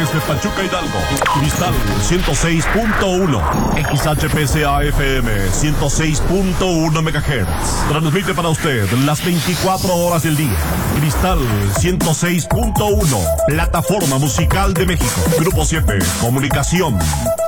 desde Pachuca, Hidalgo. Cristal 106.1. XHPCA FM 106.1 MHz. Transmite para usted las 24 horas del día. Cristal 106.1. Plataforma musical de México. Grupo 7. Comunicación.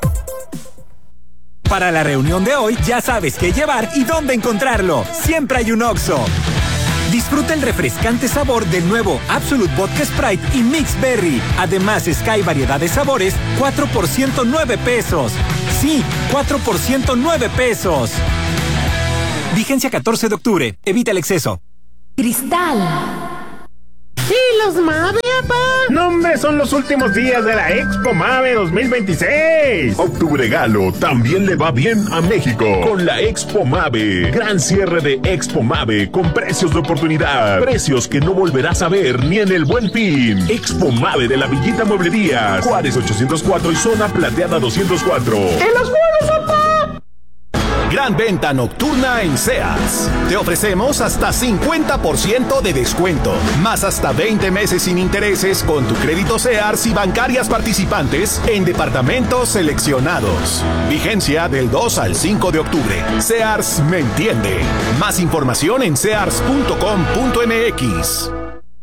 Para la reunión de hoy, ya sabes qué llevar y dónde encontrarlo. Siempre hay un Oxxo. Disfruta el refrescante sabor del nuevo Absolut Vodka Sprite y Mix Berry. Además, Sky variedad de sabores, 4 por 109 pesos. Sí, 4 por 109 pesos. Vigencia 14 de octubre. Evita el exceso. Cristal. ¿Y los Mave, papá? No, hombre, son los últimos días de la Expo Mave 2026. Octubre Galo también le va bien a México con la Expo Mave. Gran cierre de Expo Mave con precios de oportunidad. Precios que no volverás a ver ni en el Buen Fin. Expo Mave de la Villita Mueblería. Juárez 804 y Zona Plateada 204. ¡En los juegos, papá! Gran venta nocturna en Sears. Te ofrecemos hasta 50% de descuento, más hasta 20 meses sin intereses con tu crédito Sears y bancarias participantes en departamentos seleccionados. Vigencia del 2 al 5 de octubre. Sears me entiende. Más información en sears.com.mx.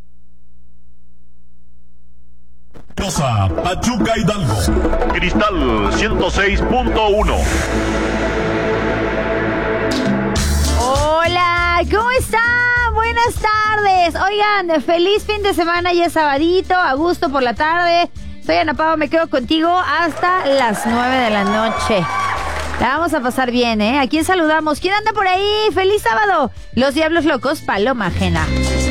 Pachuca, Hidalgo. Cristal 106.1. Hola, ¿cómo están? Buenas tardes. Oigan, feliz fin de semana, ya es sabadito, a gusto por la tarde. Soy Ana Pava, me quedo contigo hasta las 9 de la noche. La vamos a pasar bien, ¿eh? ¿A quién saludamos? ¿Quién anda por ahí? ¡Feliz sábado! Los Diablos Locos, Paloma Ajena.